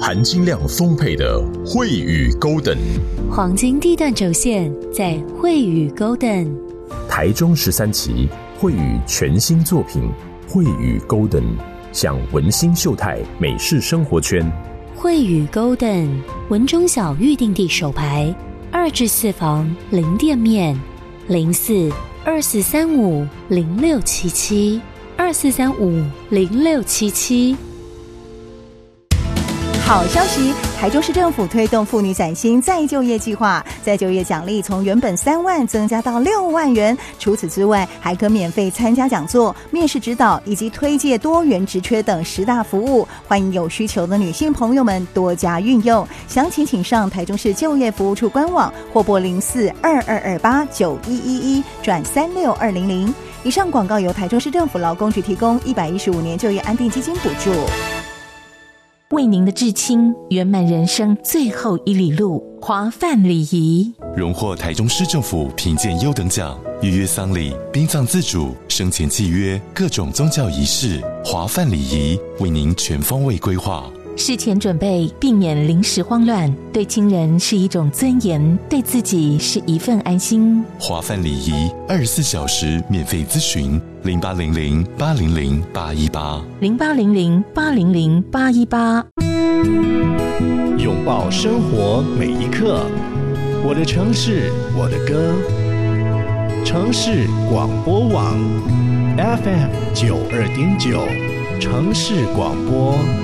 含金量丰沛的惠宇 Golden， 黄金地段轴线在惠宇 Golden。 台中13期惠宇全新作品惠宇 Golden， 享文心秀泰美式生活圈。 惠宇 Golden 文中小预定地首排，2至4房零店面，04-2435-0677，2435-0677。 好消息，台中市政府推动妇女崭新再就业计划，再就业奖励从原本3万增加到6万元。除此之外，还可免费参加讲座、面试指导以及推介多元职缺等10大服务，欢迎有需求的女性朋友们多加运用。详情请上台中市就业服务处官网或拨04-2228-9111转36200。以上广告由台中市政府劳工局提供，115年就业安定基金补助。 为您的至亲圆满人生最后1里路，华范礼仪荣获台中市政府评鉴优等奖，预约丧礼、殡葬自主、生前契约、各种宗教仪式，华范礼仪为您全方位规划。 事前准备，避免临时慌乱，对亲人是一种尊严，对自己是一份安心。 华范礼仪24小时免费咨询，0800-800-818，0800-800-818。 拥抱生活每一刻，我的城市，我的歌。城市广播网 FM92.9，城市广播。